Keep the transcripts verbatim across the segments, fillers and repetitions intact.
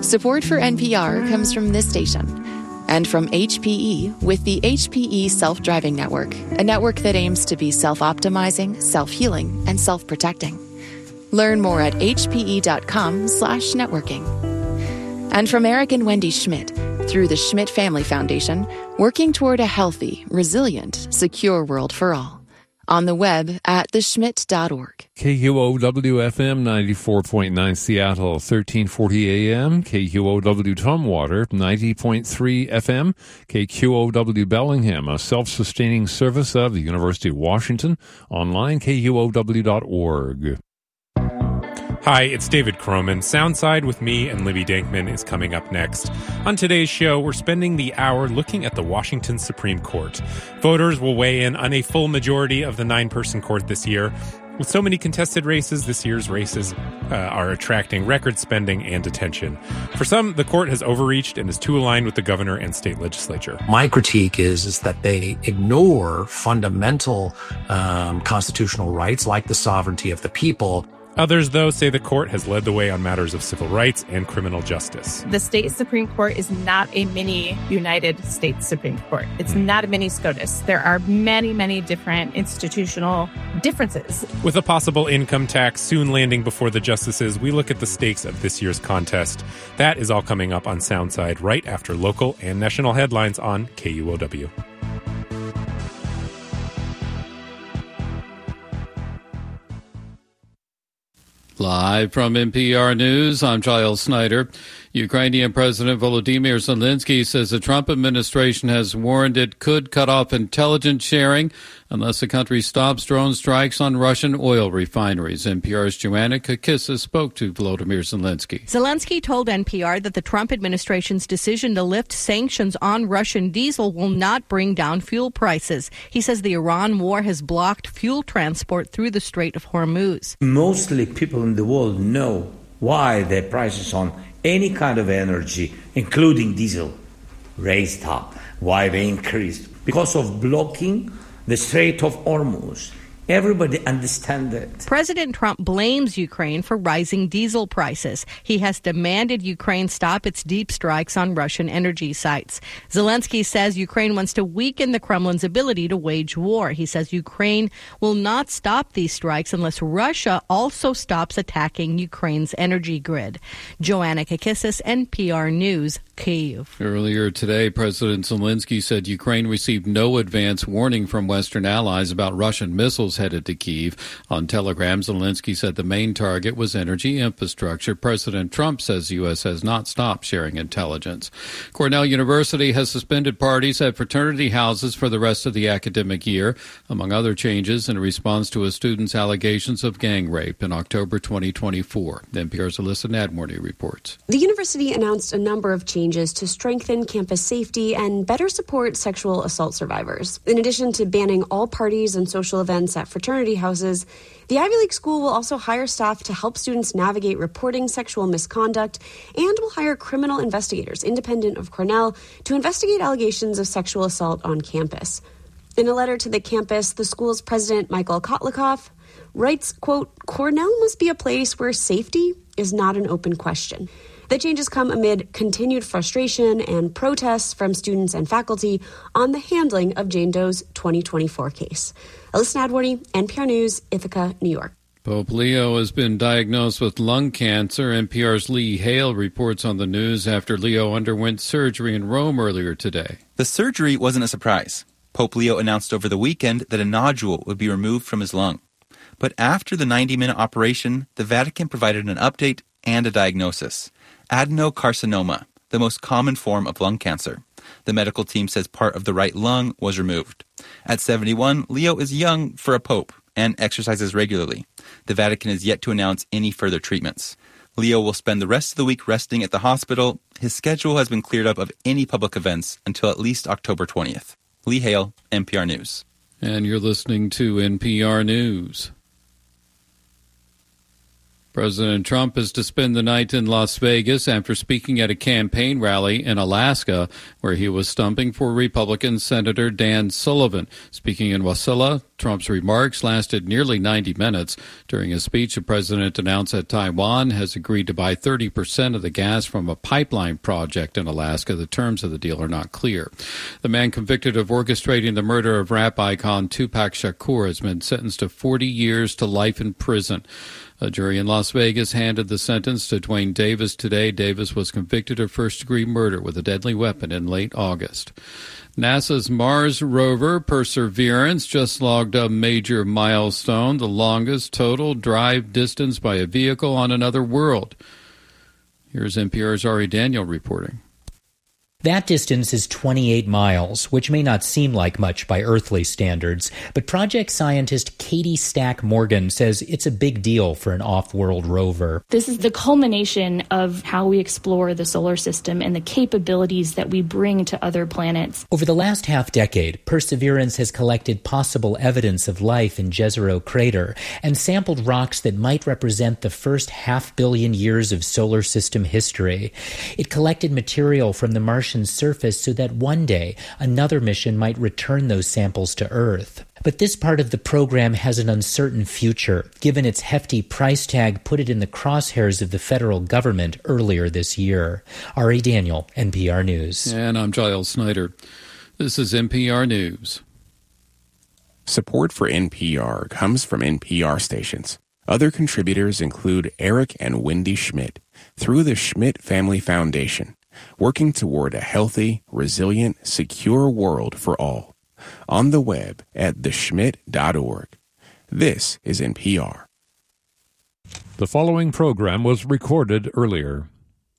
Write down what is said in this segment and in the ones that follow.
Support for N P R comes from this station and from H P E with the H P E Self-Driving Network, a network that aims to be self-optimizing, self-healing, and self-protecting. Learn more at hpe.com slash networking. And from Eric and Wendy Schmidt, through the Schmidt Family Foundation, working toward a healthy, resilient, secure world for all. On the web at the schmidt dot org. K U O W F M ninety-four point nine Seattle, thirteen forty A M. K Q O W Tumwater, ninety point three F M. K Q O W Bellingham, a self-sustaining service of the University of Washington. Online, K U O W dot org. Hi, it's David Croman. Soundside with me and Libby Dankman is coming up next. On today's show, we're spending the hour looking at the Washington Supreme Court. Voters will weigh in on a full majority of the nine-person court this year. With so many contested races, this year's races uh, are attracting record spending and attention. For some, the court has overreached and is too aligned with the governor and state legislature. My critique is, is that they ignore fundamental um, constitutional rights like the sovereignty of the people. Others, though, say the court has led the way on matters of civil rights and criminal justice. The state Supreme Court is not a mini United States Supreme Court. It's mm. not a mini SCOTUS. There are many, many different institutional differences. With a possible income tax soon landing before the justices, we look at the stakes of this year's contest. That is all coming up on Soundside right after local and national headlines on K U O W. Live from N P R News, I'm Giles Snyder. Ukrainian President Volodymyr Zelensky says the Trump administration has warned it could cut off intelligence sharing unless the country stops drone strikes on Russian oil refineries. N P R's Joanna Kakissis spoke to Volodymyr Zelensky. Zelensky told N P R that the Trump administration's decision to lift sanctions on Russian diesel will not bring down fuel prices. He says the Iran war has blocked fuel transport through the Strait of Hormuz. Mostly people in the world know why the prices on any kind of energy, including diesel, raised up, why they increased. Because of blocking the Strait of Hormuz. Everybody understands it. President Trump blames Ukraine for rising diesel prices. He has demanded Ukraine stop its deep strikes on Russian energy sites. Zelensky says Ukraine wants to weaken the Kremlin's ability to wage war. He says Ukraine will not stop these strikes unless Russia also stops attacking Ukraine's energy grid. Joanna Kakissis, N P R News, Kyiv. Earlier today, President Zelensky said Ukraine received no advance warning from Western allies about Russian missiles headed to Kyiv. On Telegram, Zelensky said the main target was energy infrastructure. President Trump says the U S has not stopped sharing intelligence. Cornell University has suspended parties at fraternity houses for the rest of the academic year, among other changes in response to a student's allegations of gang rape in October twenty twenty-four. N P R's Alyssa Nadmorny reports. The university announced a number of changes to strengthen campus safety and better support sexual assault survivors. In addition to banning all parties and social events at fraternity houses, the Ivy League school will also hire staff to help students navigate reporting sexual misconduct and will hire criminal investigators independent of Cornell to investigate allegations of sexual assault on campus. In a letter to the campus, the school's president, Michael Kotlikoff, writes, quote, "Cornell must be a place where safety is not an open question." The changes come amid continued frustration and protests from students and faculty on the handling of Jane Doe's twenty twenty-four case. Alyssa Nadworny, N P R News, Ithaca, New York. Pope Leo has been diagnosed with lung cancer. N P R's Lee Hale reports on the news after Leo underwent surgery in Rome earlier today. The surgery wasn't a surprise. Pope Leo announced over the weekend that a nodule would be removed from his lung. But after the ninety-minute operation, the Vatican provided an update and a diagnosis. Adenocarcinoma, the most common form of lung cancer. The medical team says part of the right lung was removed. At seventy-one, Leo is young for a pope and exercises regularly. The Vatican is yet to announce any further treatments. Leo will spend the rest of the week resting at the hospital. His schedule has been cleared up of any public events until at least October twentieth. Lee Hale, N P R News. And you're listening to N P R News. President Trump is to spend the night in Las Vegas after speaking at a campaign rally in Alaska, where he was stumping for Republican Senator Dan Sullivan. Speaking in Wasilla, Trump's remarks lasted nearly ninety minutes. During his speech, the president announced that Taiwan has agreed to buy thirty percent of the gas from a pipeline project in Alaska. The terms of the deal are not clear. The man convicted of orchestrating the murder of rap icon Tupac Shakur has been sentenced to forty years to life in prison. A jury in Las Vegas handed the sentence to Dwayne Davis today. Davis was convicted of first-degree murder with a deadly weapon in late August. NASA's Mars rover Perseverance just logged a major milestone, the longest total drive distance by a vehicle on another world. Here's N P R's Ari Daniel reporting. That distance is twenty-eight miles, which may not seem like much by earthly standards, but project scientist Katie Stack Morgan says it's a big deal for an off-world rover. This is the culmination of how we explore the solar system and the capabilities that we bring to other planets. Over the last half-decade, Perseverance has collected possible evidence of life in Jezero Crater and sampled rocks that might represent the first half-billion years of solar system history. It collected material from the Martian surface so that one day another mission might return those samples to Earth. But this part of the program has an uncertain future, given its hefty price tag put it in the crosshairs of the federal government earlier this year. Ari Daniel, N P R News. And I'm Giles Snyder. This is N P R News. Support for N P R comes from N P R stations. Other contributors include Eric and Wendy Schmidt through the Schmidt Family Foundation, working toward a healthy, resilient, secure world for all. On the web at the schmidt dot org. This is N P R. The following program was recorded earlier.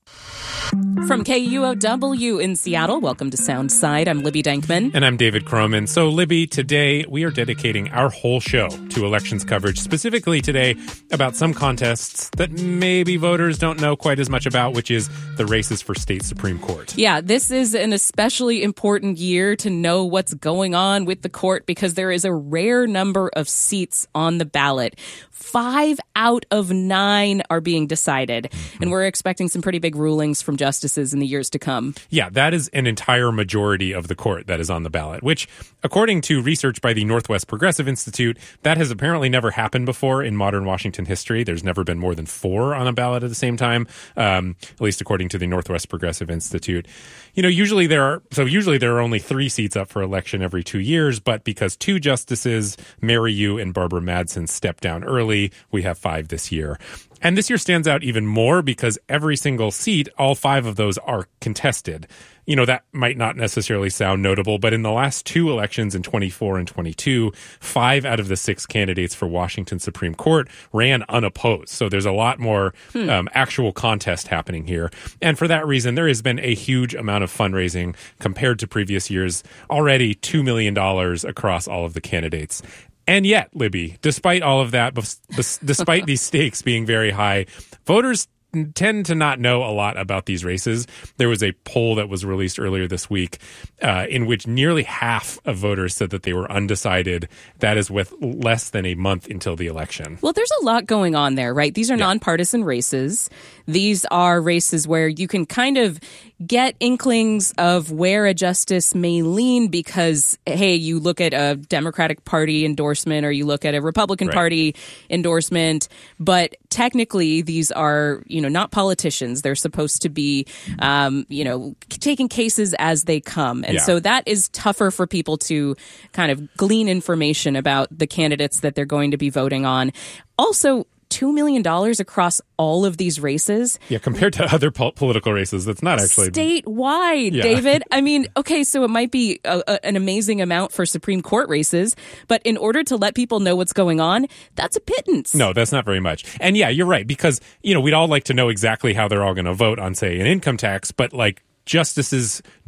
From K U O W in Seattle, welcome to Soundside. I'm Libby Dankman. And I'm David Croman. So, Libby, today we are dedicating our whole show to elections coverage, specifically today about some contests that maybe voters don't know quite as much about, which is the races for state Supreme Court. Yeah, this is an especially important year to know what's going on with the court because there is a rare number of seats on the ballot. Five out of nine are being decided, mm-hmm. and we're expecting some pretty big rulings from justices in the years to come. Yeah, that is an entire majority of the court that is on the ballot, which, according to research by the Northwest Progressive Institute, that has apparently never happened before in modern Washington history. There's never been more than four on a ballot at the same time, um, at least according to the Northwest Progressive Institute. You know, usually there are, so usually there are only three seats up for election every two years, but because two justices, Mary Yu and Barbara Madsen, stepped down early, we have five this year. And this year stands out even more because every single seat, all five of those are contested. You know, that might not necessarily sound notable, but in the last two elections in twenty-four and twenty-two, five out of the six candidates for Washington Supreme Court ran unopposed. So there's a lot more hmm. um, actual contest happening here. And for that reason, there has been a huge amount of fundraising compared to previous years, already two million dollars across all of the candidates. And yet, Libby, despite all of that, despite these stakes being very high, voters tend to not know a lot about these races. There was a poll that was released earlier this week uh, in which nearly half of voters said that they were undecided. That is with less than a month until the election. Well, there's a lot going on there, right? These are yeah. nonpartisan races. These are races where you can kind of get inklings of where a justice may lean because, hey, you look at a Democratic Party endorsement or you look at a Republican right. Party endorsement, but technically these are, you know, not politicians. They're supposed to be, um, you know, taking cases as they come. And yeah. so that is tougher for people to kind of glean information about the candidates that they're going to be voting on. Also, two million dollars across all of these races. Yeah, compared to other po- political races, that's not actually... Statewide, yeah. David. I mean, okay, so it might be a, a, an amazing amount for Supreme Court races, but in order to let people know what's going on, that's a pittance. No, that's not very much. And yeah, you're right, because, you know, we'd all like to know exactly how they're all going to vote on, say, an income tax, but, like, justices don't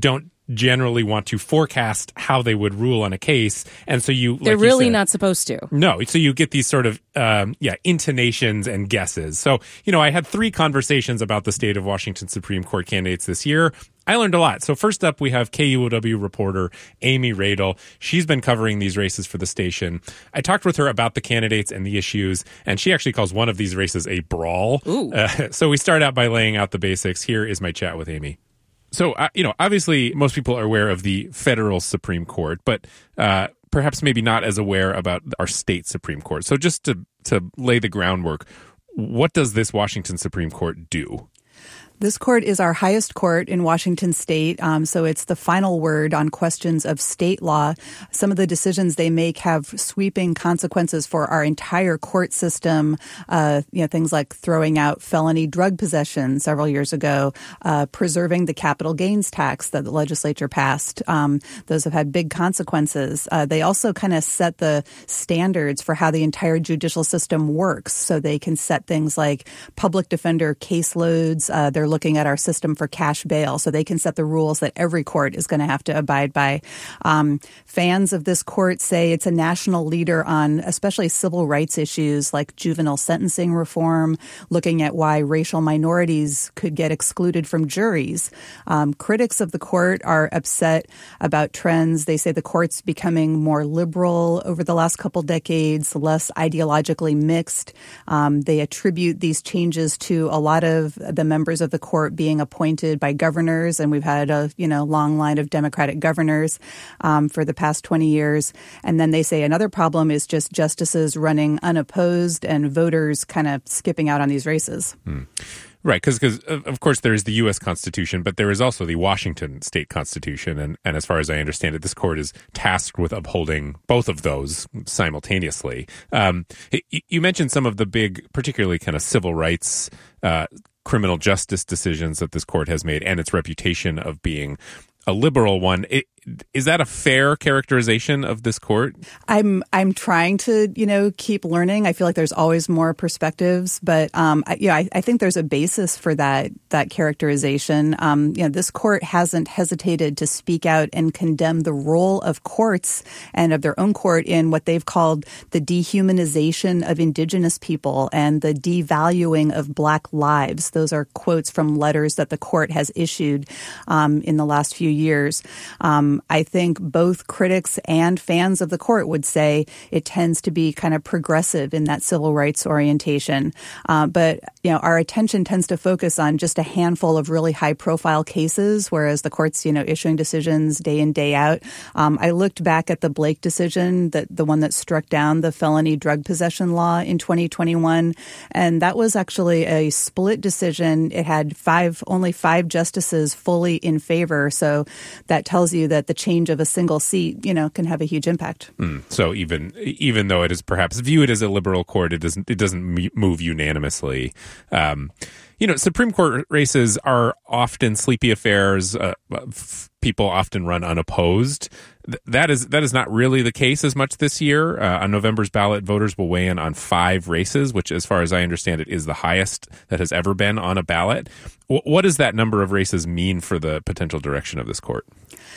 generally want to forecast how they would rule on a case. And so you, they're like you really said, not supposed to. No. So you get these sort of, um, yeah, intonations and guesses. So, you know, I had three conversations about the state of Washington Supreme Court candidates this year. I learned a lot. So first up, we have K U O W reporter Amy Radel. She's been covering these races for the station. I talked with her about the candidates and the issues, and she actually calls one of these races a brawl. Uh, so we start out by laying out the basics. Here is my chat with Amy. So, uh, you know, obviously most people are aware of the federal Supreme Court, but uh, perhaps maybe not as aware about our state Supreme Court. So just to, to lay the groundwork, what does this Washington Supreme Court do? This court is our highest court in Washington state, um, so it's the final word on questions of state law. Some of the decisions they make have sweeping consequences for our entire court system. Uh, you know, things like throwing out felony drug possession several years ago, uh, preserving the capital gains tax that the legislature passed. Um, those have had big consequences. Uh, they also kind of set the standards for how the entire judicial system works, so they can set things like public defender caseloads. Uh, they're looking at our system for cash bail, so they can set the rules that every court is going to have to abide by. Um, fans of this court say it's a national leader on especially civil rights issues like juvenile sentencing reform, looking at why racial minorities could get excluded from juries. Um, critics of the court are upset about trends. They say the court's becoming more liberal over the last couple decades, less ideologically mixed. Um, they attribute these changes to a lot of the members of the court being appointed by governors, and we've had a you know long line of Democratic governors um, for the past twenty years. And then they say another problem is just justices running unopposed and voters kind of skipping out on these races. Hmm. Right, because of course there is the U S Constitution, but there is also the Washington State Constitution, and, and as far as I understand it, this court is tasked with upholding both of those simultaneously. Um, you mentioned some of the big, particularly kind of civil rights uh criminal justice decisions that this court has made and its reputation of being a liberal one. It, is that a fair characterization of this court? I'm I'm trying to, you know, keep learning. I feel like there's always more perspectives, but um, I, yeah, I, I think there's a basis for that that characterization. Um, you know, this court hasn't hesitated to speak out and condemn the role of courts and of their own court in what they've called the dehumanization of indigenous people and the devaluing of Black lives. Those are quotes from letters that the court has issued um, in the last few years. Um, I think both critics and fans of the court would say it tends to be kind of progressive in that civil rights orientation. Uh, but, you know, our attention tends to focus on just a handful of really high profile cases, whereas the court's, you know, issuing decisions day in, day out. Um, I looked back at the Blake decision, that the one that struck down the felony drug possession law in twenty twenty-one. And that was actually a split decision. It had five, only five justices fully in favor. So that tells you that the change of a single seat, you know, can have a huge impact. Mm. So even even though it is perhaps viewed as a liberal court, it doesn't it doesn't move unanimously. Um, you know, Supreme Court races are often sleepy affairs. Uh, f- people often run unopposed. Th- that is that is not really the case as much this year. Uh, on November's ballot, voters will weigh in on five races, which, as far as I understand it, is the highest that has ever been on a ballot. W- what does that number of races mean for the potential direction of this court?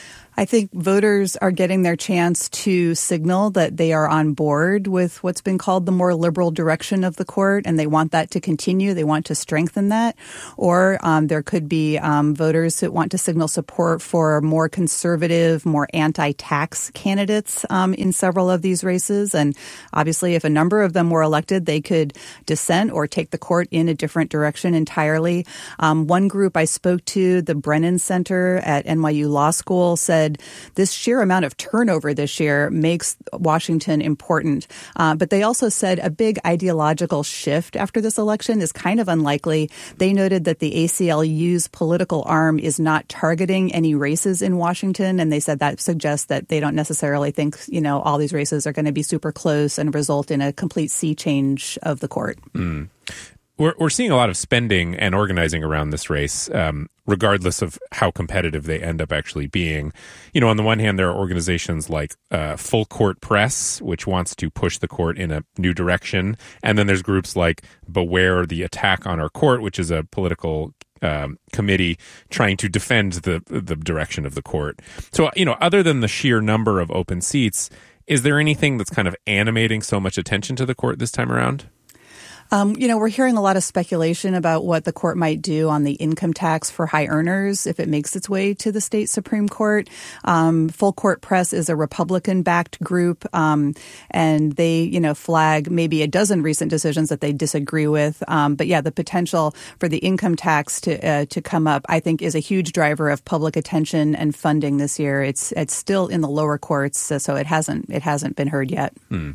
I think voters are getting their chance to signal that they are on board with what's been called the more liberal direction of the court, and they want that to continue. They want to strengthen that. Or um, there could be um, voters that want to signal support for more conservative, more anti-tax candidates um, in several of these races. And obviously, if a number of them were elected, they could dissent or take the court in a different direction entirely. Um, one group I spoke to, the Brennan Center at N Y U Law School, said this sheer amount of turnover this year makes Washington important. Uh, but they also said a big ideological shift after this election is kind of unlikely. They noted that the A C L U's political arm is not targeting any races in Washington, and they said that suggests that they don't necessarily think, you know, all these races are going to be super close and result in a complete sea change of the court. Mm. We're, we're seeing a lot of spending and organizing around this race, um, regardless of how competitive they end up actually being. You know, on the one hand, there are organizations like uh, Full Court Press, which wants to push the court in a new direction. And then there's groups like Beware the Attack on Our Court, which is a political um, committee trying to defend the the direction of the court. So, you know, other than the sheer number of open seats, is there anything that's kind of animating so much attention to the court this time around? Um, you know, we're hearing a lot of speculation about what the court might do on the income tax for high earners if it makes its way to the state Supreme Court. Um, Full Court Press is a Republican-backed group, um, and they, you know, flag maybe a dozen recent decisions that they disagree with. Um, but yeah, the potential for the income tax to uh, to come up, I think, is a huge driver of public attention and funding this year. It's it's still in the lower courts, so it hasn't it hasn't been heard yet. Hmm.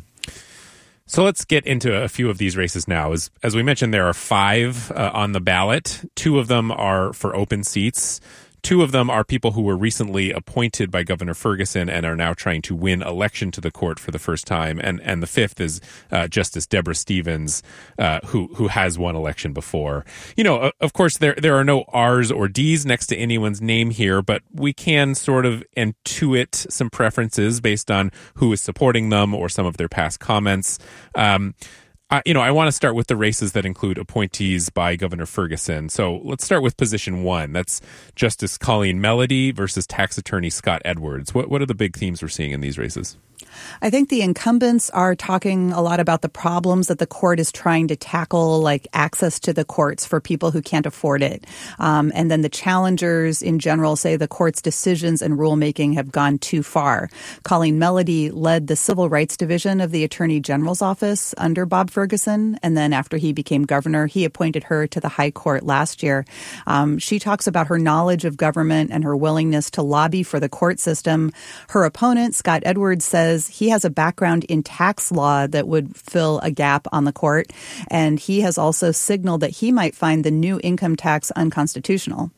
So let's get into a few of these races now. As, as we mentioned, there are five uh, on the ballot. Two of them are for open seats. Two of them are people who were recently appointed by Governor Ferguson and are now trying to win election to the court for the first time. And and the fifth is uh, Justice Deborah Stevens, uh, who who has won election before. You know, of course, there there are no R's or D's next to anyone's name here, but we can sort of intuit some preferences based on who is supporting them or some of their past comments. Um, I, you know, I want to start with the races that include appointees by Governor Ferguson. So let's start with position one. That's Justice Colleen Melody versus tax attorney Scott Edwards. What what are the big themes we're seeing in these races? I think the incumbents are talking a lot about the problems that the court is trying to tackle, like access to the courts for people who can't afford it. Um, and then the challengers in general say the court's decisions and rulemaking have gone too far. Colleen Melody led the Civil Rights Division of the Attorney General's office under Bob Ferguson. And then after he became governor, he appointed her to the High Court last year. Um, she talks about her knowledge of government and her willingness to lobby for the court system. Her opponent, Scott Edwards, says he has a background in tax law that would fill a gap on the court. And he has also signaled that he might find the new income tax unconstitutional.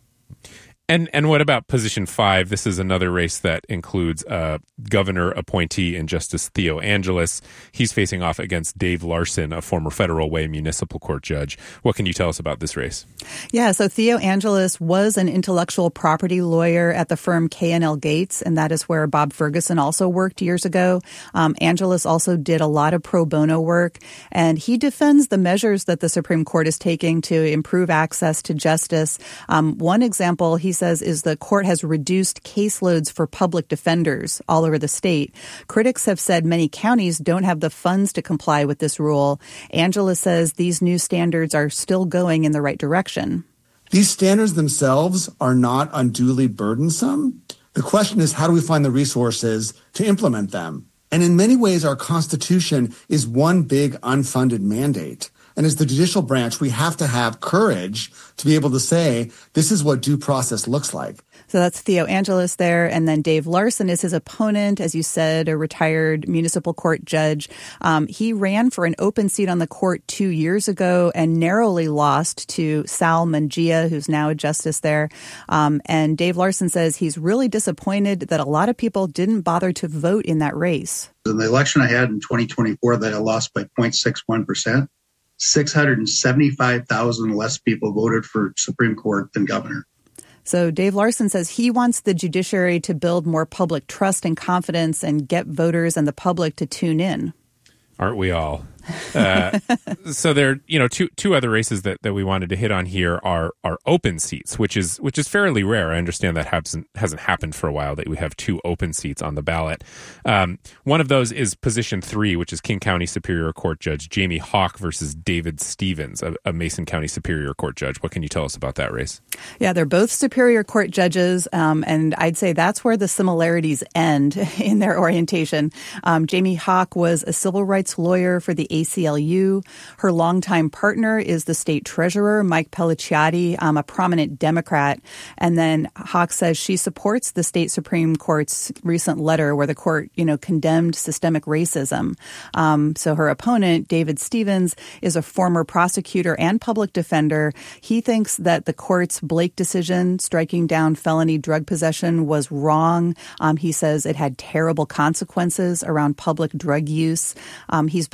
And and what about position five? This is another race that includes a governor appointee and Justice Theo Angeles. He's facing off against Dave Larson, a former Federal Way municipal court judge. What can you tell us about this race? Yeah, so Theo Angeles was an intellectual property lawyer at the firm K and L Gates, and that is where Bob Ferguson also worked years ago. Um, Angeles also did a lot of pro bono work, and he defends the measures that the Supreme Court is taking to improve access to justice. Um, one example, he says, is the court has reduced caseloads for public defenders all over the state. Critics have said many counties don't have the funds to comply with this rule. Angeles says these new standards are still going in the right direction. These standards themselves are not unduly burdensome. The question is, how do we find the resources to implement them? And in many ways, our Constitution is one big unfunded mandate. And as the judicial branch, we have to have courage to be able to say, this is what due process looks like. So that's Theo Angeles there. And then Dave Larson is his opponent, as you said, a retired municipal court judge. Um, he ran for an open seat on the court two years ago and narrowly lost to Sal Mangia, who's now a justice there. Um, and Dave Larson says he's really disappointed that a lot of people didn't bother to vote in that race. In the election I had in twenty twenty-four that I lost by zero point six one percent, six hundred seventy-five thousand less people voted for Supreme Court than governor. So Dave Larson says he wants the judiciary to build more public trust and confidence and get voters and the public to tune in. Aren't we all? Uh, so there, you know, two two other races that, that we wanted to hit on here are are open seats, which is which is fairly rare. I understand that hasn't hasn't happened for a while that we have two open seats on the ballot. Um, one of those is position three, which is King County Superior Court Judge Jamie Hawk versus David Stevens, a, a Mason County Superior Court judge. What can you tell us about that race? Yeah, they're both Superior Court judges, um, and I'd say that's where the similarities end in their orientation. Um, Jamie Hawk was a civil rights lawyer for the A C L U. Her longtime partner is the state treasurer, Mike Pellicciati, um, a prominent Democrat. And then Hawk says she supports the state Supreme Court's recent letter where the court, you know, condemned systemic racism. Um, so her opponent, David Stevens, is a former prosecutor and public defender. He thinks that the court's Blake decision striking down felony drug possession was wrong. Um, he says it had terrible consequences around public drug use. Um, he's been quoted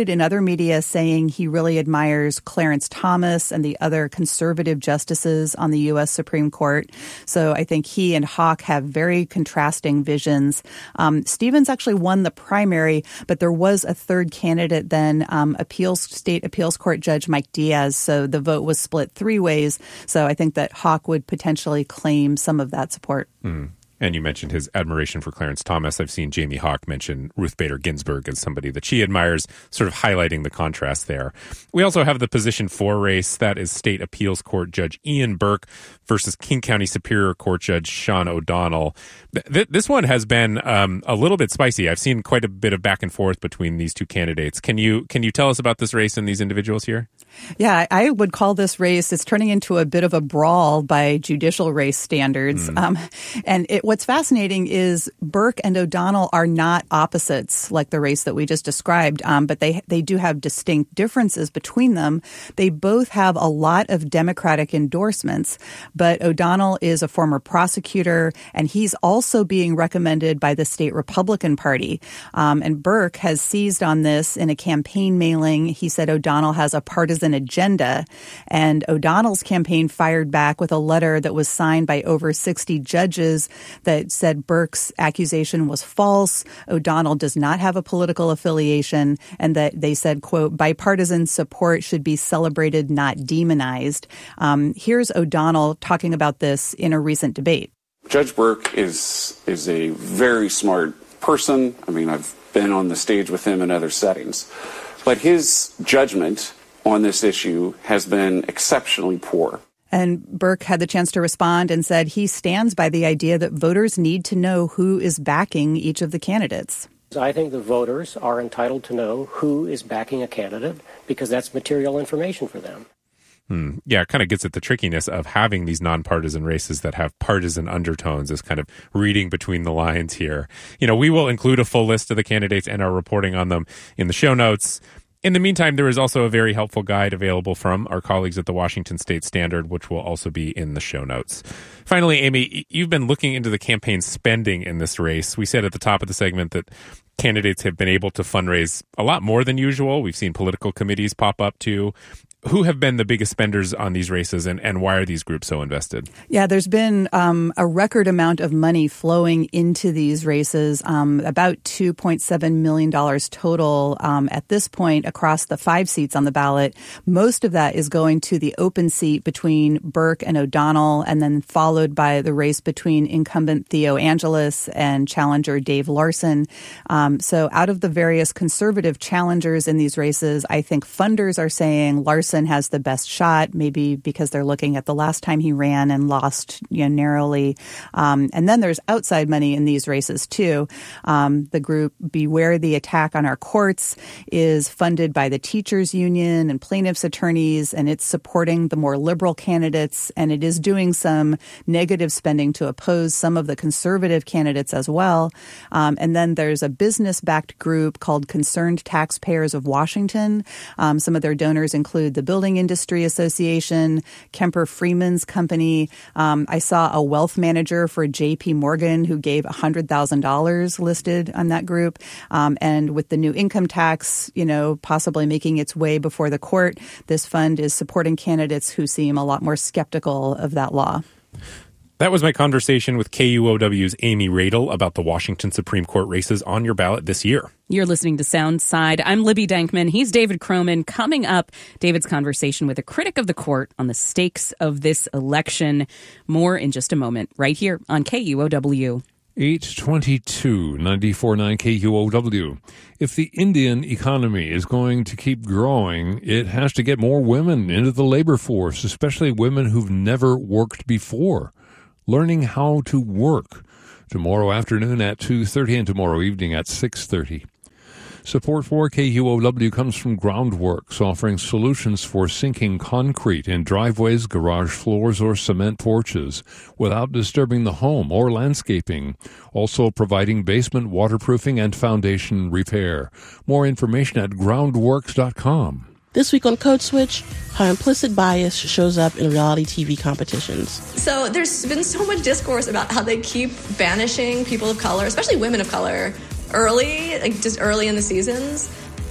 quoted in other media saying he really admires Clarence Thomas and the other conservative justices on the U S Supreme Court. So I think he and Hawk have very contrasting visions. Um, Stevens actually won the primary, but there was a third candidate then, um, appeals state appeals court judge Mike Diaz. So the vote was split three ways. So I think that Hawk would potentially claim some of that support. Mm. And you mentioned his admiration for Clarence Thomas. I've seen Jamie Hawk mention Ruth Bader Ginsburg as somebody that she admires, sort of highlighting the contrast there. We also have the position four race. That is State Appeals Court Judge Ian Burke versus King County Superior Court Judge Sean O'Donnell. Th- this one has been um, a little bit spicy. I've seen quite a bit of back and forth between these two candidates. Can you can you tell us about this race and these individuals here? Yeah, I would call this race, it's turning into a bit of a brawl by judicial race standards. Mm. Um, and it, what's fascinating is Burke and O'Donnell are not opposites like the race that we just described, um, but they, they do have distinct differences between them. They both have a lot of Democratic endorsements, but O'Donnell is a former prosecutor, and he's also being recommended by the state Republican Party. Um, and Burke has seized on this in a campaign mailing. He said O'Donnell has a partisan an agenda, and O'Donnell's campaign fired back with a letter that was signed by over sixty judges that said Burke's accusation was false. O'Donnell does not have a political affiliation, and that they said, quote, bipartisan support should be celebrated, not demonized. Um, here's O'Donnell talking about this in a recent debate. Judge Burke is is a very smart person. I mean, I've been on the stage with him in other settings, but his judgment on this issue has been exceptionally poor. And Burke had the chance to respond and said he stands by the idea that voters need to know who is backing each of the candidates. I think the voters are entitled to know who is backing a candidate because that's material information for them. Hmm. Yeah, it kind of gets at the trickiness of having these nonpartisan races that have partisan undertones, is kind of reading between the lines here. You know, we will include a full list of the candidates and our reporting on them in the show notes. In the meantime, there is also a very helpful guide available from our colleagues at the Washington State Standard, which will also be in the show notes. Finally, Amy, you've been looking into the campaign spending in this race. We said at the top of the segment that candidates have been able to fundraise a lot more than usual. We've seen political committees pop up too. Who have been the biggest spenders on these races, and, and why are these groups so invested? Yeah, there's been um, a record amount of money flowing into these races, um, about two point seven million dollars total um, at this point across the five seats on the ballot. Most of that is going to the open seat between Burke and O'Donnell, and then followed by the race between incumbent Theo Angeles and challenger Dave Larson. Um, so out of the various conservative challengers in these races, I think funders are saying Larson has the best shot, maybe because they're looking at the last time he ran and lost, you know, narrowly. Um, and then there's outside money in these races too. Um, the group Beware the Attack on Our Courts is funded by the teachers union and plaintiffs attorneys, and it's supporting the more liberal candidates, and it is doing some negative spending to oppose some of the conservative candidates as well. Um, and then there's a business-backed group called Concerned Taxpayers of Washington. Um, some of their donors include the Building Industry Association, Kemper Freeman's company. Um, I saw a wealth manager for J P Morgan who gave one hundred thousand dollars listed on that group. Um, and with the new income tax, you know, possibly making its way before the court, this fund is supporting candidates who seem a lot more skeptical of that law. That was my conversation with K U O W's Amy Radel about the Washington Supreme Court races on your ballot this year. You're listening to Soundside. I'm Libby Dankman. He's David Croman. Coming up, David's conversation with a critic of the court on the stakes of this election. More in just a moment, right here on K U O W. eight twenty-two, ninety-four point nine K U O W. If the Indian economy is going to keep growing, it has to get more women into the labor force, especially women who've never worked before. Learning how to work. Tomorrow afternoon at two thirty and tomorrow evening at six thirty. Support for K U O W comes from Groundworks, offering solutions for sinking concrete in driveways, garage floors, or cement porches without disturbing the home or landscaping. Also providing basement waterproofing and foundation repair. More information at groundworks dot com. This week on Code Switch, how implicit bias shows up in reality T V competitions. So there's been so much discourse about how they keep banishing people of color, especially women of color, early, like just early in the seasons.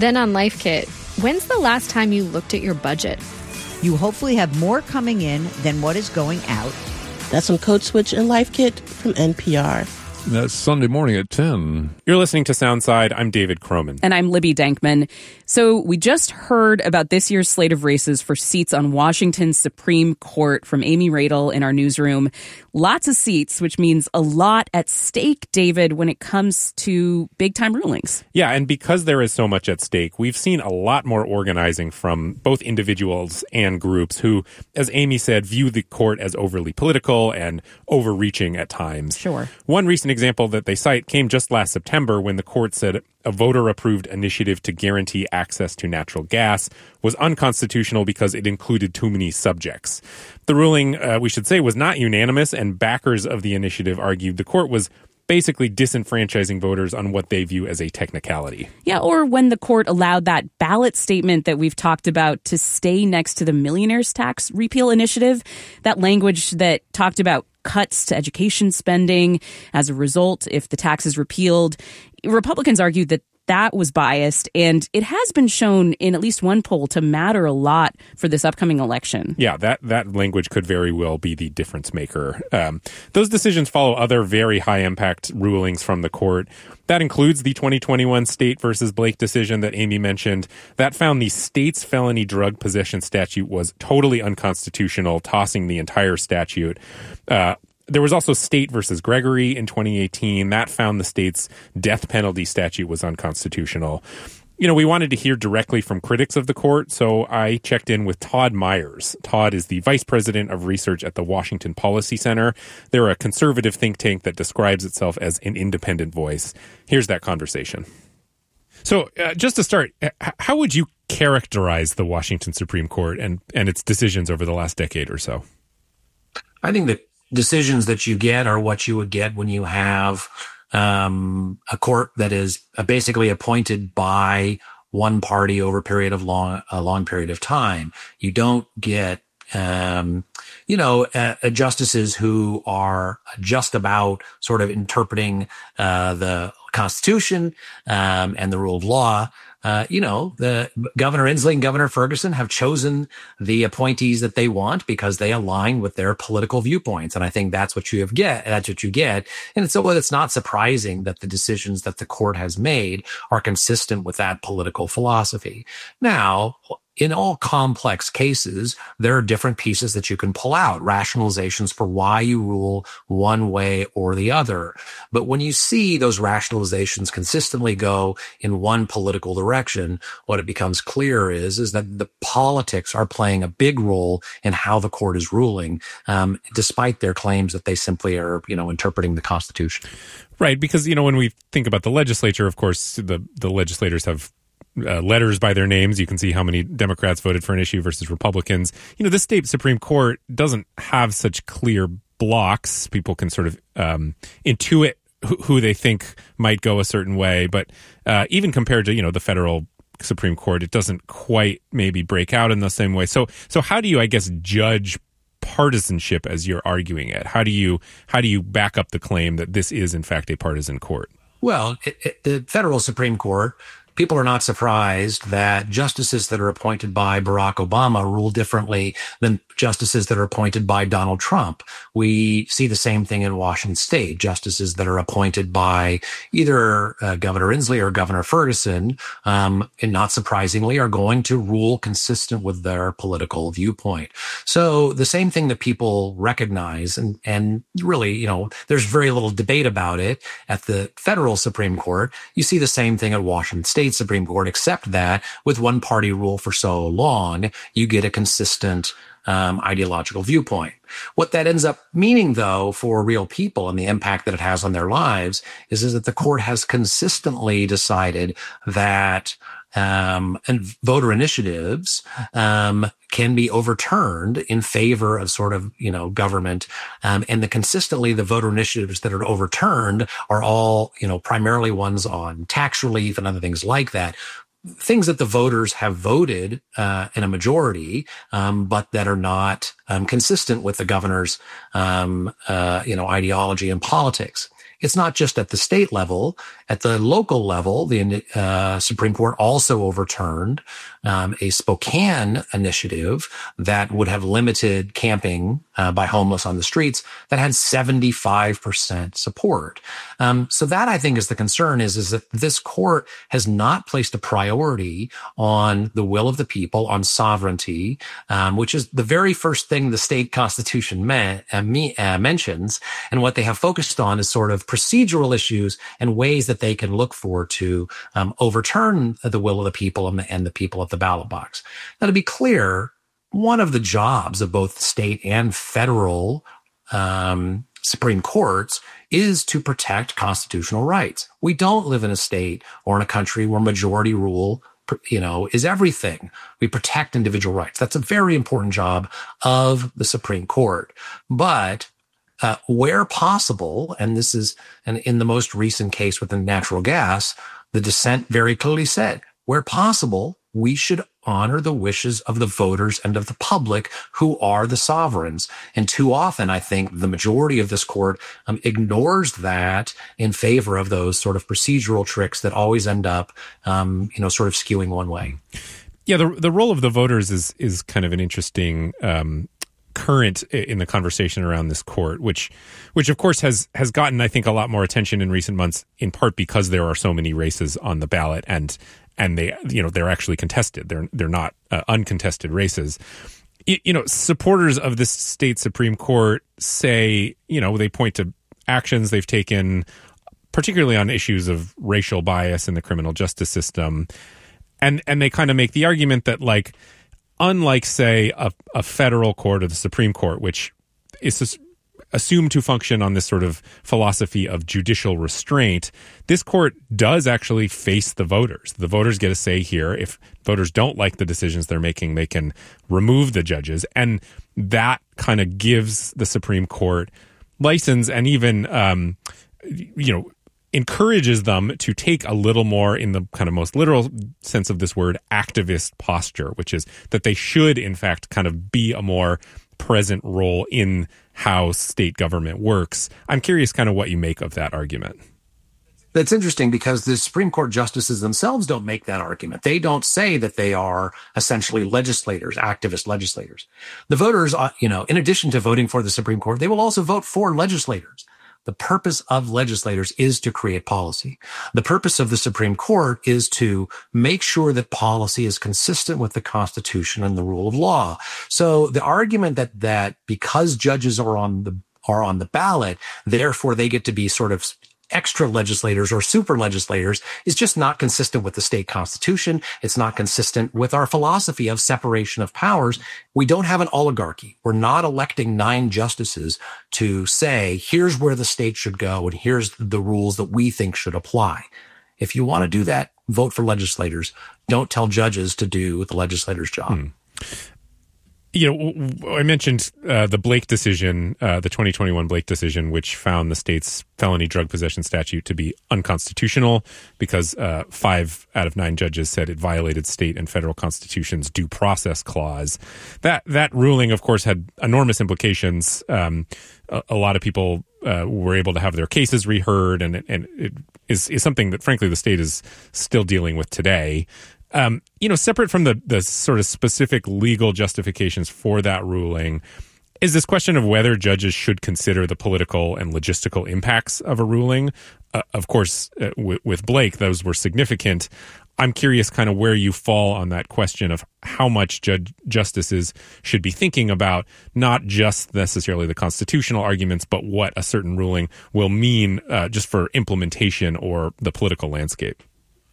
Then on Life Kit, when's the last time you looked at your budget? You hopefully have more coming in than what is going out. That's on Code Switch and Life Kit from N P R. That's Sunday morning at ten. You're listening to Soundside. I'm David Croman. And I'm Libby Dankman. So we just heard about this year's slate of races for seats on Washington's Supreme Court from Amy Radel in our newsroom. Lots of seats, which means a lot at stake, David, when it comes to big-time rulings. Yeah, and because there is so much at stake, we've seen a lot more organizing from both individuals and groups who, as Amy said, view the court as overly political and overreaching at times. Sure. One recent example that they cite came just last September when the court said a voter-approved initiative to guarantee access to natural gas was unconstitutional because it included too many subjects. The ruling, uh, we should say, was not unanimous, and backers of the initiative argued the court was basically disenfranchising voters on what they view as a technicality. Yeah, or when the court allowed that ballot statement that we've talked about to stay next to the millionaire's tax repeal initiative, that language that talked about cuts to education spending as a result if the tax is repealed. Republicans argued that that was biased, and it has been shown in at least one poll to matter a lot for this upcoming election. Yeah, that, that language could very well be the difference maker. Um, those decisions follow other very high-impact rulings from the court. That includes the twenty twenty-one State versus Blake decision that Amy mentioned. That found the state's felony drug possession statute was totally unconstitutional, tossing the entire statute. Uh, There was also State versus Gregory in twenty eighteen. That found the state's death penalty statute was unconstitutional. You know, we wanted to hear directly from critics of the court, so I checked in with Todd Myers. Todd is the vice president of research at the Washington Policy Center. They're a conservative think tank that describes itself as an independent voice. Here's that conversation. So uh, just to start, how would you characterize the Washington Supreme Court and, and its decisions over the last decade or so? I think that decisions that you get are what you would get when you have um, a court that is basically appointed by one party over a period of long, a long period of time. You don't get, um, you know, uh, justices who are just about sort of interpreting uh, the Constitution um, and the rule of law. Uh, you know, the Governor Inslee and Governor Ferguson have chosen the appointees that they want because they align with their political viewpoints. And I think that's what you have get. That's what you get. And so well, it's not surprising that the decisions that the court has made are consistent with that political philosophy. Now, in all complex cases, there are different pieces that you can pull out, rationalizations for why you rule one way or the other. But when you see those rationalizations consistently go in one political direction, what it becomes clear is, is that the politics are playing a big role in how the court is ruling, um, despite their claims that they simply are, you know, interpreting the Constitution. Right, because, you know, when we think about the legislature, of course, the, the legislators have Uh, letters by their names. You can see how many Democrats voted for an issue versus Republicans. You know, the state Supreme Court doesn't have such clear blocks. People can sort of um, intuit who, who they think might go a certain way. But uh, even compared to, you know, the federal Supreme Court, it doesn't quite maybe break out in the same way. So, so how do you, I guess, judge partisanship as you're arguing it? How do you, how do you back up the claim that this is, in fact, a partisan court? Well, it, it, the federal Supreme Court, people are not surprised that justices that are appointed by Barack Obama rule differently than justices that are appointed by Donald Trump. We see the same thing in Washington State. Justices that are appointed by either uh, Governor Inslee or Governor Ferguson, um, and not surprisingly, are going to rule consistent with their political viewpoint. So the same thing that people recognize, and, and really, you know, there's very little debate about it at the federal Supreme Court. You see the same thing at Washington State Supreme Court, except that with one party rule for so long, you get a consistent um, ideological viewpoint. What that ends up meaning, though, for real people and the impact that it has on their lives is, is that the court has consistently decided that um, and voter initiatives um, can be overturned in favor of sort of, you know, government. Um, and the consistently the voter initiatives that are overturned are all, you know, primarily ones on tax relief and other things like that. Things that the voters have voted uh, in a majority, um, but that are not um, consistent with the governor's, um, uh, you know, ideology and politics. It's not just at the state level. At the local level, the uh, Supreme Court also overturned um, a Spokane initiative that would have limited camping uh, by homeless on the streets that had seventy-five percent support. Um, so that, I think, is the concern, is, is that this court has not placed a priority on the will of the people, on sovereignty, um, which is the very first thing the state constitution me- uh, me- uh, mentions. And what they have focused on is sort of procedural issues and ways that they can look for to um, overturn the will of the people and the, and the people of the ballot box. Now, to be clear, one of the jobs of both state and federal um, Supreme Courts is to protect constitutional rights. We don't live in a state or in a country where majority rule, you know, is everything. We protect individual rights. That's a very important job of the Supreme Court. But uh, where possible, and this is, and in the most recent case with the natural gas, the dissent very clearly said, where possible, we should honor the wishes of the voters and of the public, who are the sovereigns. And too often, I think the majority of this court um, ignores that in favor of those sort of procedural tricks that always end up, um, you know, sort of skewing one way. Yeah, the the role of the voters is is kind of an interesting um, current in the conversation around this court, which, which of course has has gotten, I think, a lot more attention in recent months, in part because there are so many races on the ballot, and and they, you know, they're actually contested. They're they're not uh, uncontested races. You, you know, supporters of this state Supreme Court say, you know, they point to actions they've taken, particularly on issues of racial bias in the criminal justice system, and and they kind of make the argument that, like, unlike, say, a, a federal court or the Supreme Court, which is assumed to function on this sort of philosophy of judicial restraint, this court does actually face the voters. The voters get a say here. If voters don't like the decisions they're making, they can remove the judges. And that kind of gives the Supreme Court license, and even, um, you know, encourages them to take a little more, in the kind of most literal sense of this word, activist posture, which is that they should, in fact, kind of be a more present role in how state government works. I'm curious kind of what you make of that argument. That's interesting, because the Supreme Court justices themselves don't make that argument. They don't say that they are essentially legislators, activist legislators. The voters, you know, in addition to voting for the Supreme Court, they will also vote for legislators. The purpose of legislators is to create policy. The purpose of the Supreme Court is to make sure that policy is consistent with the Constitution and the rule of law. So the argument that, that because judges are on the, are on the ballot, therefore they get to be sort of extra legislators or super legislators is just not consistent with the state constitution. It's not consistent with our philosophy of separation of powers. We don't have an oligarchy. We're not electing nine justices to say, here's where the state should go and here's the rules that we think should apply. If you want to do that, vote for legislators. Don't tell judges to do the legislator's job. Hmm. You know, I mentioned uh, the Blake decision, uh, the twenty twenty-one Blake decision, which found the state's felony drug possession statute to be unconstitutional because uh, five out of nine judges said it violated state and federal constitution's due process clause. That that ruling, of course, had enormous implications. Um, a, a lot of people uh, were able to have their cases reheard, and, and it is, is something that, frankly, the state is still dealing with today. Um, you know, separate from the, the sort of specific legal justifications for that ruling, is this question of whether judges should consider the political and logistical impacts of a ruling. Uh, of course, uh, w- with Blake, those were significant. I'm curious kind of where you fall on that question of how much judge justices should be thinking about not just necessarily the constitutional arguments, but what a certain ruling will mean uh, just for implementation or the political landscape.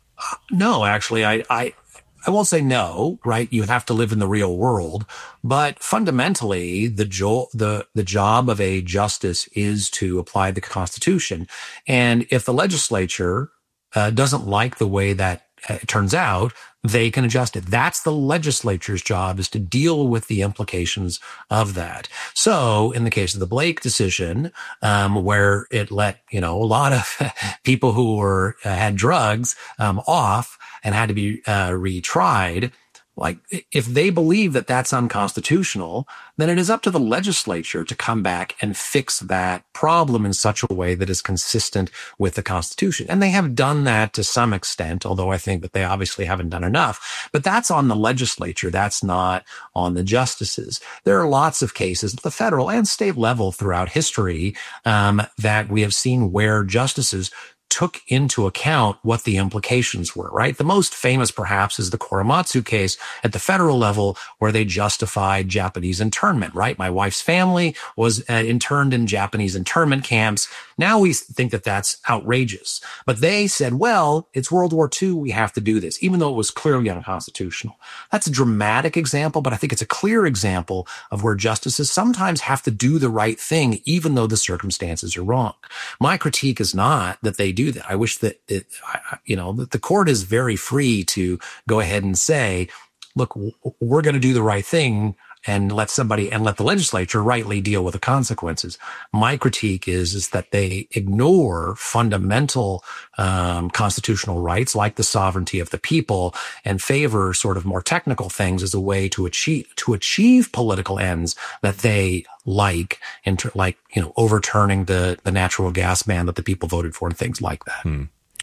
No, actually, I, I, I won't say no, right? You have to live in the real world, but fundamentally the jo- the, the job of a justice is to apply the Constitution. And if the legislature, uh, doesn't like the way that it turns out, they can adjust it. That's the legislature's job, is to deal with the implications of that. So in the case of the Blake decision, um, where it let, you know, a lot of people who were, uh, had drugs, um, off and had to be, uh, retried, Like, if they believe that that's unconstitutional, then it is up to the legislature to come back and fix that problem in such a way that is consistent with the Constitution. And they have done that to some extent, although I think that they obviously haven't done enough. But that's on the legislature. That's not on the justices. There are lots of cases at the federal and state level throughout history um, that we have seen where justices took into account what the implications were, right? The most famous, perhaps, is the Korematsu case at the federal level, where they justified Japanese internment, right? My wife's family was uh, interned in Japanese internment camps. Now we think that that's outrageous. But they said, well, it's World War Two. We have to do this, even though it was clearly unconstitutional. That's a dramatic example, but I think it's a clear example of where justices sometimes have to do the right thing, even though the circumstances are wrong. My critique is not that they do that. I wish that it, you know, that the court is very free to go ahead and say, look, we're going to do the right thing and let somebody and let the legislature rightly deal with the consequences. My critique is, is that they ignore fundamental um, constitutional rights like the sovereignty of the people and favor sort of more technical things as a way to achieve, to achieve political ends that they like, inter, like, you know, overturning the, the natural gas ban that the people voted for and things like that. Hmm.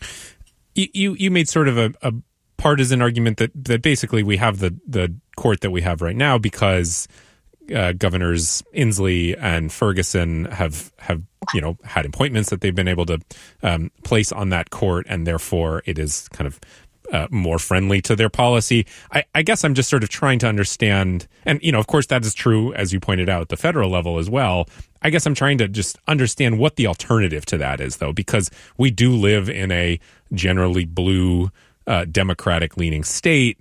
You, you made sort of a, a partisan argument that, that basically we have the, the court that we have right now because uh, Governors Inslee and Ferguson have, have, you know, had appointments that they've been able to um, place on that court, and therefore it is kind of Uh, more friendly to their policy. I, I guess I'm just sort of trying to understand, and, you know, of course that is true, as you pointed out, at the federal level as well. I guess I'm trying to just understand what the alternative to that is, though, because we do live in a generally blue, uh, Democratic-leaning state.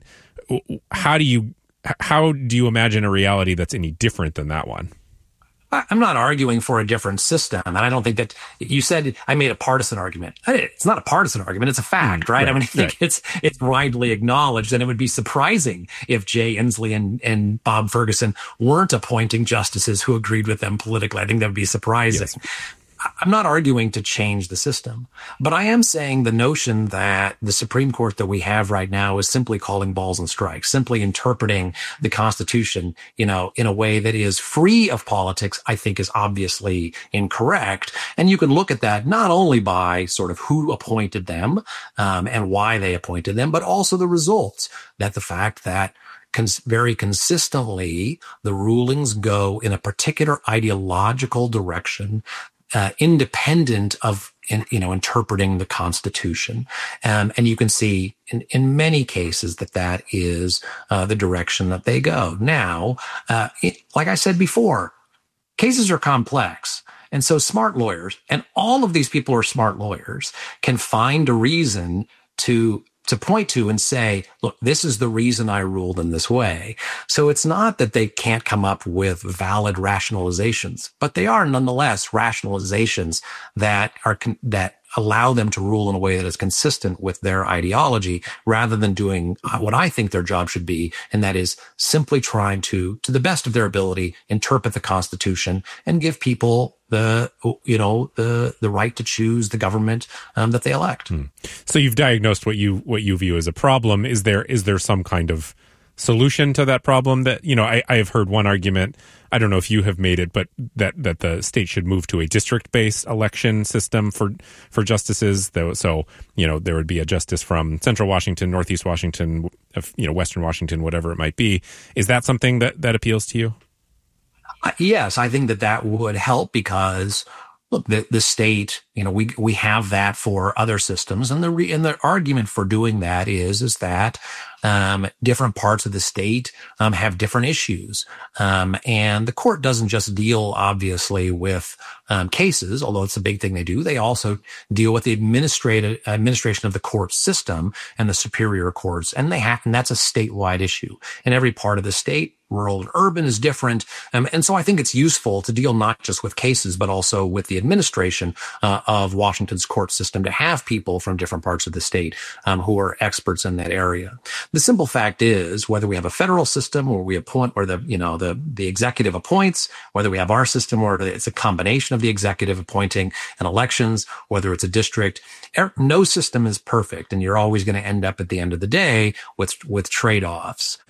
How do you, how do you imagine a reality that's any different than that one? I'm not arguing for a different system. And I don't think that you said I made a partisan argument. It's not a partisan argument. It's a fact, right? right. I mean, I think right. it's, it's widely acknowledged, and it would be surprising if Jay Inslee and, and Bob Ferguson weren't appointing justices who agreed with them politically. I think that would be surprising. Yes. I'm not arguing to change the system, but I am saying the notion that the Supreme Court that we have right now is simply calling balls and strikes, simply interpreting the Constitution, you know, in a way that is free of politics, I think is obviously incorrect. And you can look at that not only by sort of who appointed them, um, and why they appointed them, but also the results, that the fact that Cons- very consistently the rulings go in a particular ideological direction, Uh, independent of, in, you know, interpreting the Constitution. Um, and you can see in, in many cases that that is uh, the direction that they go. Now, uh, it, like I said before, cases are complex. And so smart lawyers, and all of these people are smart lawyers, can find a reason to to point to and say, look, this is the reason I ruled in this way. So it's not that they can't come up with valid rationalizations, but they are nonetheless rationalizations that are, con- that allow them to rule in a way that is consistent with their ideology, rather than doing what I think their job should be. And that is simply trying to, to the best of their ability, interpret the Constitution and give people the, you know, the, the right to choose the government um, that they elect. Hmm. So you've diagnosed what you, what you view as a problem. Is there, is there some kind of solution to that problem? That, you know, I, I have heard one argument, I don't know if you have made it, but that, that the state should move to a district-based election system for, for justices. So, you know, there would be a justice from Central Washington, Northeast Washington, you know, Western Washington, whatever it might be. Is that something that, that appeals to you? Uh, yes, I think that that would help, because look, the, the state, you know, we, we have that for other systems. And the, re, and the argument for doing that is, is that, um, different parts of the state, um, have different issues. Um, and the court doesn't just deal, obviously, with, um, cases, although it's a big thing they do. They also deal with the administrative administration of the court system and the superior courts. And they have, and that's a statewide issue in every part of the state. Rural and urban is different. Um, and so I think it's useful to deal not just with cases, but also with the administration uh, of Washington's court system, to have people from different parts of the state um, who are experts in that area. The simple fact is, whether we have a federal system where we appoint, or the, you know, the, the executive appoints, whether we have our system or it's a combination of the executive appointing and elections, whether it's a district, no system is perfect. And you're always going to end up at the end of the day with, with trade-offs.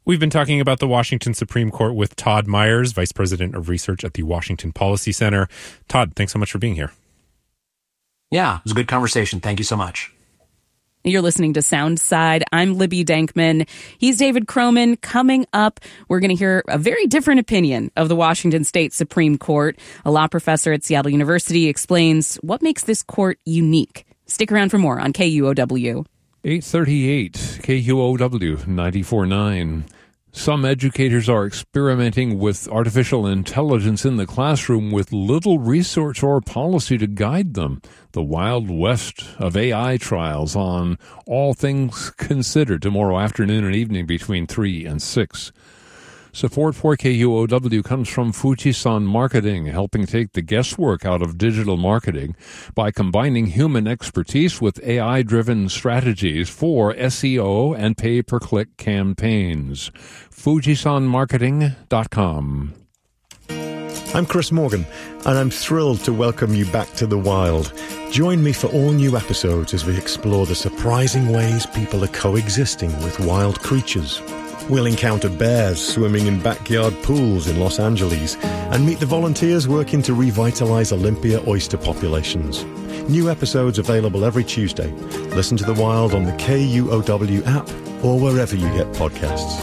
We've been talking about the Washington Supreme Court with Todd Myers, Vice President of Research at the Washington Policy Center. Todd, thanks so much for being here. Yeah, it was a good conversation. Thank you so much. You're listening to Soundside. I'm Libby Dankman. He's David Croman. Coming up, we're going to hear a very different opinion of the Washington State Supreme Court. A law professor at Seattle University explains what makes this court unique. Stick around for more on K U O W. eight thirty-eight K U O W ninety-four point nine. Some educators are experimenting with artificial intelligence in the classroom with little research or policy to guide them. The Wild West of A I trials on All Things Considered tomorrow afternoon and evening between three and six. Support for K U O W comes from Fujisan Marketing, helping take the guesswork out of digital marketing by combining human expertise with A I-driven strategies for S E O and pay-per-click campaigns. Fujisan Marketing dot com. I'm Chris Morgan, and I'm thrilled to welcome you back to the wild. Join me for all new episodes as we explore the surprising ways people are coexisting with wild creatures. We'll encounter bears swimming in backyard pools in Los Angeles and meet the volunteers working to revitalize Olympia oyster populations. New episodes available every Tuesday. Listen to The Wild on the K U O W app or wherever you get podcasts.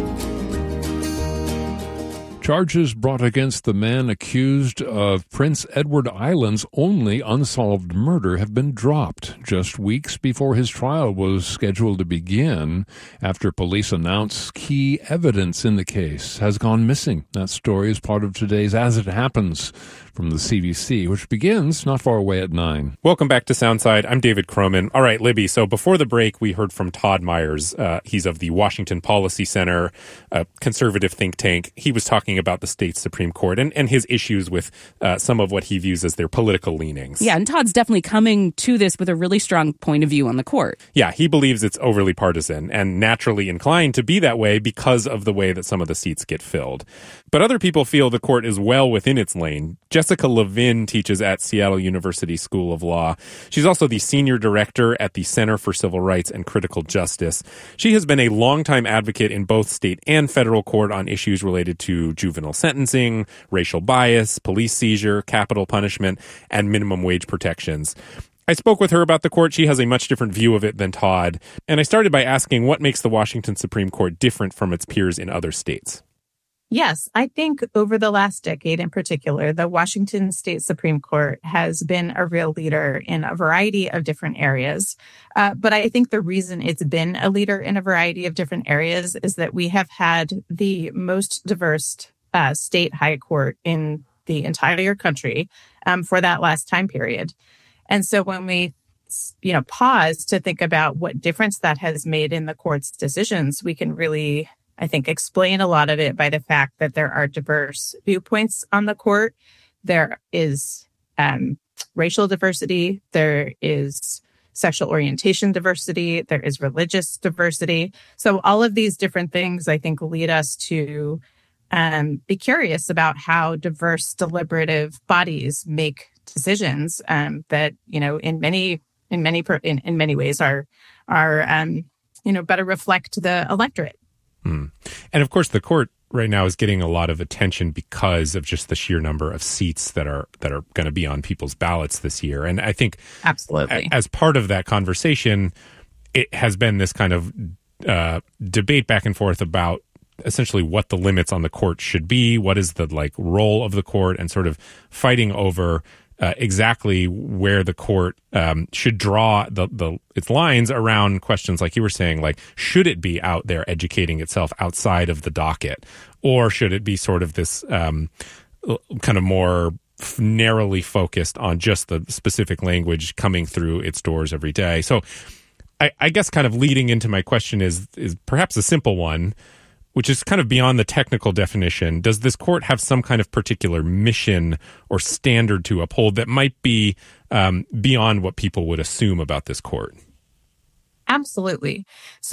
Charges brought against the man accused of Prince Edward Island's only unsolved murder have been dropped just weeks before his trial was scheduled to begin after police announced key evidence in the case has gone missing. That story is part of today's As It Happens from the C B C, which begins not far away at nine. Welcome back to Soundside. I'm David Croman. All right, Libby, so before the break, we heard from Todd Myers. Uh, he's of the Washington Policy Center, a conservative think tank. He was talking about the state Supreme Court and, and his issues with uh, some of what he views as their political leanings. Yeah, and Todd's definitely coming to this with a really strong point of view on the court. Yeah, he believes it's overly partisan and naturally inclined to be that way because of the way that some of the seats get filled. But other people feel the court is well within its lane. Jessica Levin teaches at Seattle University School of Law. She's also the senior director at the Center for Civil Rights and Critical Justice. She has been a longtime advocate in both state and federal court on issues related to juvenile sentencing, racial bias, police seizure, capital punishment, and minimum wage protections. I spoke with her about the court. She has a much different view of it than Todd. And I started by asking what makes the Washington Supreme Court different from its peers in other states. Yes, I think over the last decade in particular, the Washington State Supreme Court has been a real leader in a variety of different areas. Uh, but I think the reason it's been a leader in a variety of different areas is that we have had the most diverse uh, state high court in the entire country um, for that last time period. And so when we you know, pause to think about what difference that has made in the court's decisions, we can really I think, explain a lot of it by the fact that there are diverse viewpoints on the court. There is um, racial diversity. There is sexual orientation diversity. There is religious diversity. So all of these different things, I think, lead us to um, be curious about how diverse deliberative bodies make decisions um, that, you know, in many in many in, in many ways are are um, you know better reflect the electorate. Hmm. And of course, the court right now is getting a lot of attention because of just the sheer number of seats that are that are going to be on people's ballots this year. And I think absolutely, as part of that conversation, it has been this kind of uh, debate back and forth about essentially what the limits on the court should be, what is the like role of the court, and sort of fighting over Uh, exactly where the court um, should draw the, the its lines around questions like you were saying, like, should it be out there educating itself outside of the docket, or should it be sort of this um, kind of more f- narrowly focused on just the specific language coming through its doors every day? So I, I guess kind of leading into my question is is perhaps a simple one, which is kind of beyond the technical definition. Does this court have some kind of particular mission or standard to uphold that might be um, beyond what people would assume about this court? Absolutely. So